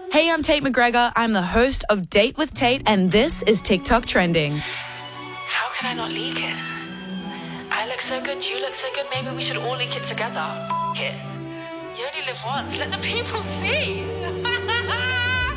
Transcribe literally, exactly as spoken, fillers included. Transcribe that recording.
Hey, I'm Tate McGregor. I'm the host of Date with Tate, and this is TikTok Trending. How could I not leak it? I look so good, you look so good, maybe we should all leak it together. F- it. You only live once, let the people see.